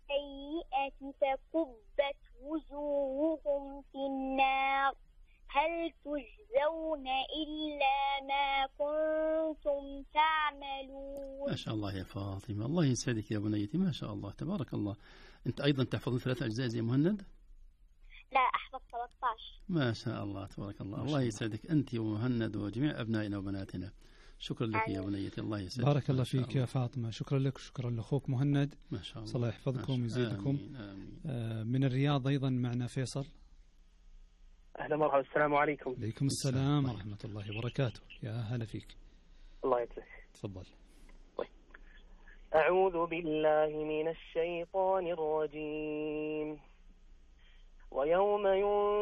السيئة فكبت وجوههم في النار هل تجزون إلا ما كنتم تعملون. ما شاء الله يا فاطمة، الله يسعدك يا بنيتي، ما شاء الله تبارك الله. أنت أيضا تحفظين 3 أجزاء زي مهند؟ لا أحفظ 13. ما شاء الله تبارك الله. الله يسعدك أنت ومهند وجميع أبنائنا وبناتنا. شكرا لك يا بنيتي، الله يسعدك. بارك الله فيك يا فاطمة. شكرا لك وشكرا لأخوك مهند. ما شاء الله. الله يحفظكم ويزيدكم. آمين آمين. من الرياض أيضا معنا فيصل. أهلا مرحبا. السلام عليكم. عليكم السلام ورحمة الله وبركاته. يا هلا فيك. الله يسلمك. تفضل. أعوذ بالله من الشيطان الرجيم. ويوم